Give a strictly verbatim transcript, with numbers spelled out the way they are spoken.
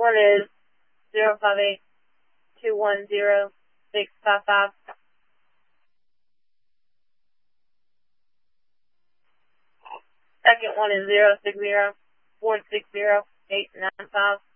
one is zero five eight two one zero six five five. Second one is zero six zero four six zero eight nine five.